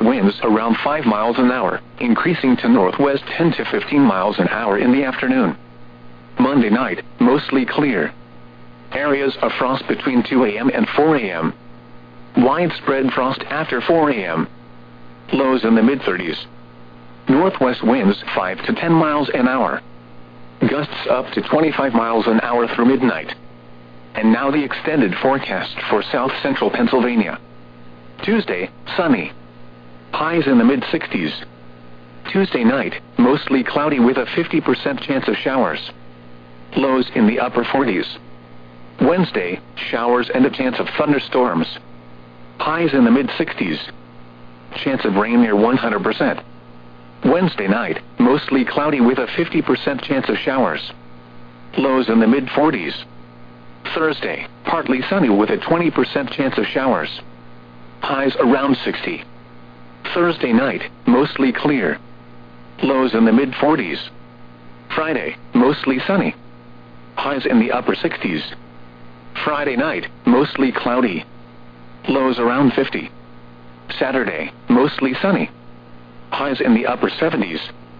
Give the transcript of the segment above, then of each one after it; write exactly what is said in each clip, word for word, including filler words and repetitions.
winds around five miles an hour, increasing to northwest ten to fifteen miles an hour in the afternoon. Monday night, mostly clear. Areas of frost between two a m and four a m Widespread frost after four a m Lows in the mid thirties. Northwest winds five to ten miles an hour. Gusts up to twenty-five miles an hour through midnight. And now the extended forecast for south central Pennsylvania. Tuesday, sunny. Highs in the mid sixties. Tuesday night, mostly cloudy with a fifty percent chance of showers. Lows in the upper forties. Wednesday, showers and a chance of thunderstorms. Highs in the mid sixties. Chance of rain near one hundred percent. Wednesday night, mostly cloudy with a fifty percent chance of showers. Lows in the mid forties. Thursday, partly sunny with a twenty percent chance of showers. Highs around sixty. Thursday night, mostly clear. Lows in the mid forties. Friday, mostly sunny. Highs in the upper sixties. Friday night, mostly cloudy. Lows around fifty. Saturday, mostly sunny. Highs in the upper seventies.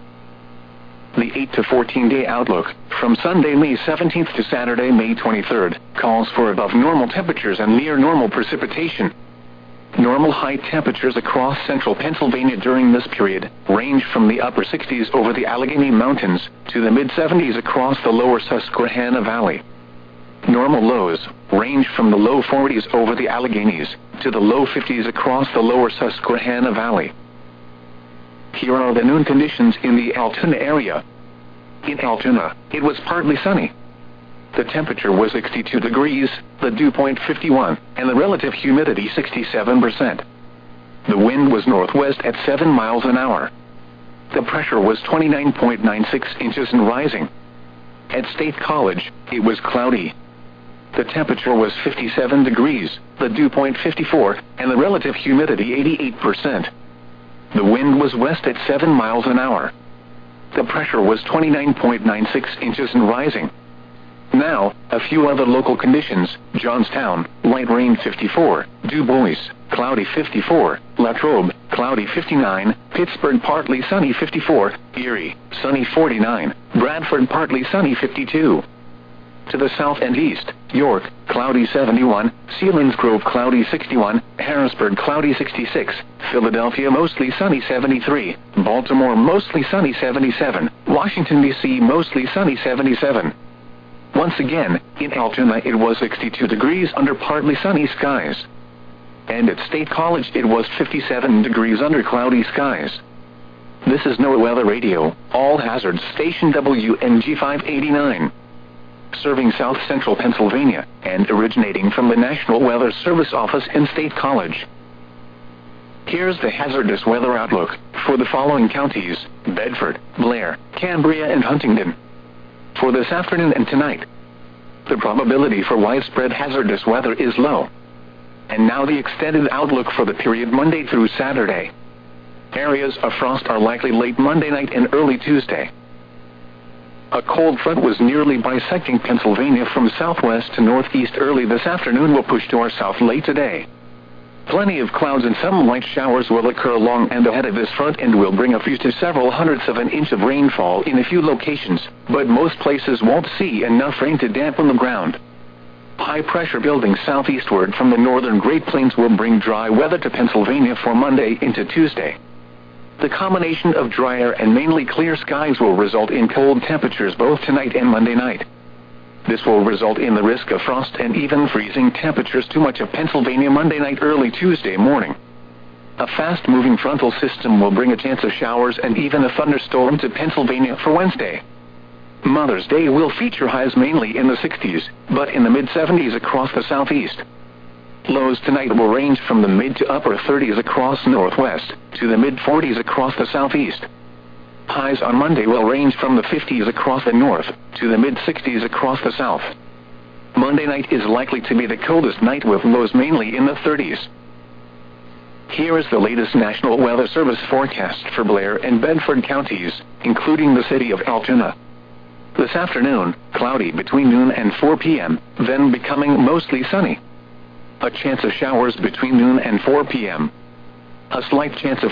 The eight to fourteen day outlook, from Sunday, May seventeenth to Saturday, May twenty-third, calls for above normal temperatures and near normal precipitation. Normal high temperatures across central Pennsylvania during this period range from the upper sixties over the Allegheny Mountains to the mid seventies across the lower Susquehanna Valley. Normal lows range from the low forties over the Alleghenies to the low fifties across the lower Susquehanna Valley. Here are the noon conditions in the Altoona area. In Altoona, it was partly sunny. The temperature was sixty-two degrees, the dew point fifty-one, and the relative humidity sixty-seven percent. The wind was northwest at seven miles an hour. The pressure was twenty-nine point nine six inches and rising. At State College, it was cloudy. The temperature was fifty-seven degrees, the dew point fifty-four, and the relative humidity eighty-eight percent. The wind was west at seven miles an hour. The pressure was twenty-nine point nine six inches and rising. Now, a few other local conditions: Johnstown, light rain fifty-four, Du Bois, cloudy fifty-four, Latrobe, cloudy fifty-nine, Pittsburgh partly sunny fifty-four, Erie, sunny forty-nine, Bradford partly sunny fifty-two. To the south and east, York, cloudy seventy-one, Selinsgrove cloudy sixty-one, Harrisburg cloudy sixty-six, Philadelphia mostly sunny seventy-three, Baltimore mostly sunny seventy-seven, Washington D C mostly sunny seventy-seven. Once again, in Altoona it was sixty-two degrees under partly sunny skies. And at State College it was fifty-seven degrees under cloudy skies. This is NOAA Weather Radio, all hazards station W N G five eighty-nine. Serving south central Pennsylvania, and originating from the National Weather Service office in State College. Here's the hazardous weather outlook for the following counties: Bedford, Blair, Cambria, and Huntingdon. For this afternoon and tonight, the probability for widespread hazardous weather is low. And now the extended outlook for the period Monday through Saturday. Areas of frost are likely late Monday night and early Tuesday. A cold front was nearly bisecting Pennsylvania from southwest to northeast early this afternoon will push to our south late today. Plenty of clouds and some light showers will occur along and ahead of this front and will bring a few to several hundredths of an inch of rainfall in a few locations, but most places won't see enough rain to dampen the ground. High pressure building southeastward from the northern Great Plains will bring dry weather to Pennsylvania for Monday into Tuesday. The combination of drier and mainly clear skies will result in cold temperatures both tonight and Monday night. This will result in the risk of frost and even freezing temperatures to much of Pennsylvania Monday night, early Tuesday morning. A fast-moving frontal system will bring a chance of showers and even a thunderstorm to Pennsylvania for Wednesday. Mother's Day will feature highs mainly in the sixties, but in the mid seventies across the southeast. Lows tonight will range from the mid to upper thirties across northwest to the mid forties across the southeast. Highs on Monday will range from the fifties across the north to the mid sixties across the south. Monday night is likely to be the coldest night with lows mainly in the thirties. Here is the latest National Weather Service forecast for Blair and Bedford counties, including the city of Altoona. This afternoon, cloudy between noon and four p m, then becoming mostly sunny. A chance of showers between noon and four p m A slight chance of